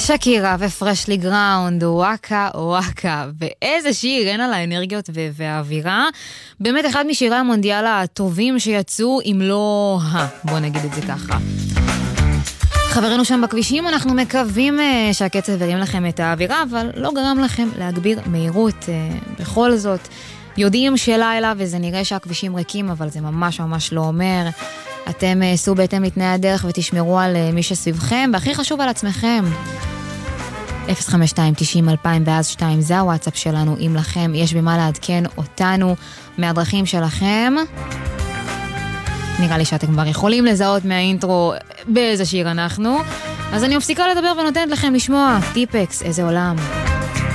שקירה ופרשלי גראונד, וואקה וואקה, ואיזה שיר, אין על האנרגיות והאווירה, באמת אחד משירי המונדיאל הטובים שיצאו, אם לא בוא נגיד את זה ככה. חברינו שם בכבישים, אנחנו מקווים שהקצב הרים לכם את האווירה, אבל לא גרם לכם להגביר מהירות. בכל זאת, יודעים שלילה וזה נראה שהכבישים ריקים, אבל זה ממש ממש לא אומר. אתם סעו בהתאם לתנאי הדרך ותשמרו על מי שסביבכם, והכי חשוב על עצמכם. 052-90-2000 ואז 2 זה הוואטסאפ שלנו. אם לכם יש במה לעדכן אותנו מהדרכים שלכם, נראה לי שאתם כבר יכולים לזהות מהאינטרו באיזה שיר אנחנו, אז אני מפסיקה לדבר ונותנת לכם לשמוע טיפקס, איזה עולם.